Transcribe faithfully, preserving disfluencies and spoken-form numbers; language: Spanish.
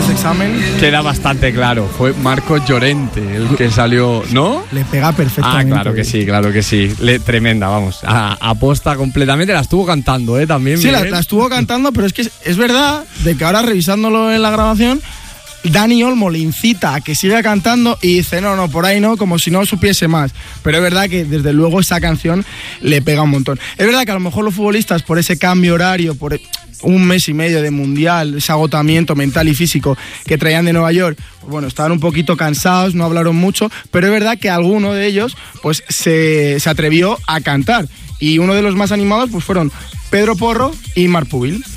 de examen. Queda bastante claro, fue Marcos Llorente el que salió, ¿no? Le pega perfectamente. Ah, claro que sí, claro que sí. Le, tremenda, vamos. A, aposta completamente, la estuvo cantando, ¿eh? También. Sí, la, la estuvo cantando, pero es que es, es verdad de que ahora revisándolo en la grabación, Dani Olmo le incita a que siga cantando y dice, no, no, por ahí no, como si no supiese más. Pero es verdad que desde luego esa canción le pega un montón. Es verdad que a lo mejor los futbolistas por ese cambio horario, por un mes y medio de mundial, ese agotamiento mental y físico que traían de Nueva York, pues bueno, estaban un poquito cansados, no hablaron mucho, pero es verdad que alguno de ellos pues se, se atrevió a cantar. Y uno de los más animados pues fueron Pedro Porro y Marc Pubil.